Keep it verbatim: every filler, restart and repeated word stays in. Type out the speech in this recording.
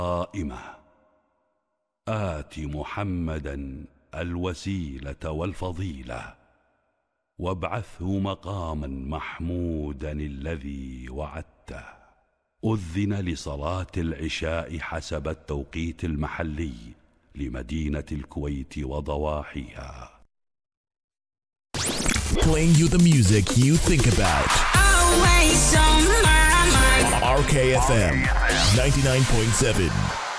قائمة. آت محمدا الوسيلة والفضيلة وابعثه مقاما محمودا الذي وعدته. أذن لصلاة العشاء حسب التوقيت المحلي لمدينة الكويت وضواحيها. Playing you the music you think about. Always on my mind. R K F M ninety-nine point seven.